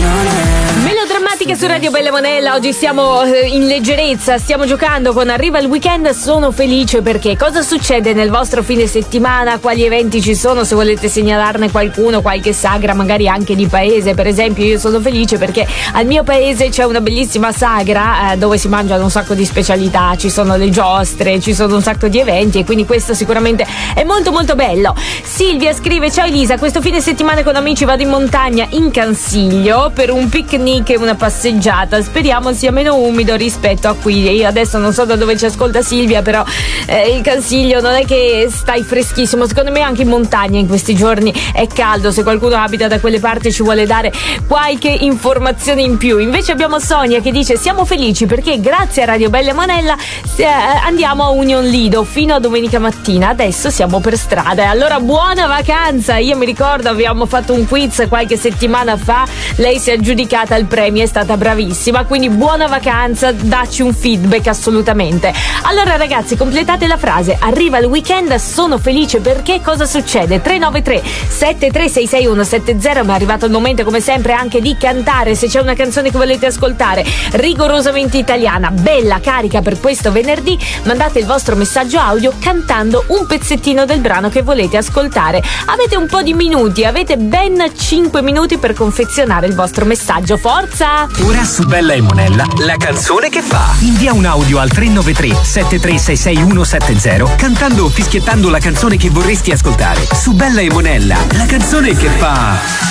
Melodramatiche su Radio Bella Monella. Oggi siamo in leggerezza, stiamo giocando con Arriva il weekend. Sono felice perché cosa succede nel vostro fine settimana, quali eventi ci sono, se volete segnalarne qualcuno, qualche sagra magari anche di paese. Per esempio io sono felice perché al mio paese c'è una bellissima sagra dove si mangiano un sacco di specialità, ci sono le giostre, ci sono un sacco di eventi e quindi questo sicuramente è molto molto bello. Silvia scrive: ciao Elisa, questo fine settimana con amici vado in montagna in Cansiglio per un picnic e una passeggiata, speriamo sia meno umido rispetto a qui. Io adesso non so da dove ci ascolta Silvia, però il Cansiglio non è che stai freschissimo, secondo me anche in montagna in questi giorni è caldo. Se qualcuno abita da quelle parti ci vuole dare qualche informazione in più. Invece abbiamo Sonia che dice: siamo felici perché grazie a Radio Bella Monella andiamo a Union Lido fino a domenica mattina, adesso siamo per strada. E allora buona vacanza. Io mi ricordo abbiamo fatto un quiz qualche settimana fa, lei si è aggiudicata il premio, è stata bravissima, quindi buona vacanza, dacci un feedback assolutamente. Allora ragazzi, completate la frase: arriva il weekend, sono felice perché cosa succede? 393 7366170. Ma è arrivato il momento come sempre anche di cantare. Se c'è una canzone che volete ascoltare rigorosamente italiana, bella, carica per questo venerdì, mandate il vostro messaggio audio cantando un pezzettino del brano che volete ascoltare. Avete un po' di minuti, avete ben 5 minuti per confezionare il vostro messaggio. Forza! Ora su Bella e Monella, la canzone che fa. Invia un audio al 393 7366170 cantando o fischiettando la canzone che vorresti ascoltare. Su Bella e Monella, la canzone che fa.